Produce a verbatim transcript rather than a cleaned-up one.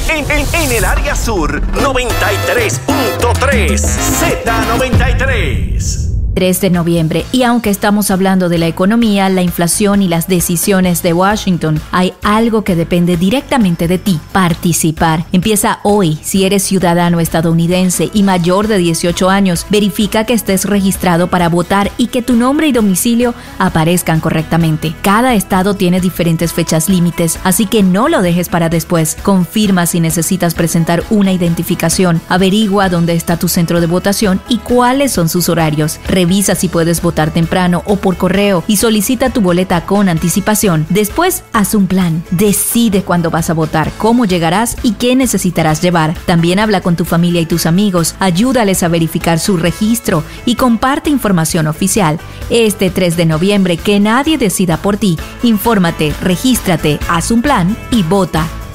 En, en, en el área sur, noventa y tres punto tres, Z noventa y tres. tres de noviembre, y aunque estamos hablando de la economía, la inflación y las decisiones de Washington, hay algo que depende directamente de ti: participar. Empieza hoy. Si eres ciudadano estadounidense y mayor de dieciocho años, verifica que estés registrado para votar y que tu nombre y domicilio aparezcan correctamente. Cada estado tiene diferentes fechas límites, así que no lo dejes para después. Confirma si necesitas presentar una identificación, averigua dónde está tu centro de votación y cuáles son sus horarios. Revisa si puedes votar temprano o por correo y solicita tu boleta con anticipación. Después, haz un plan. Decide cuándo vas a votar, cómo llegarás y qué necesitarás llevar. También habla con tu familia y tus amigos, ayúdales a verificar su registro y comparte información oficial. Este tres de noviembre, que nadie decida por ti. Infórmate, regístrate, haz un plan y vota.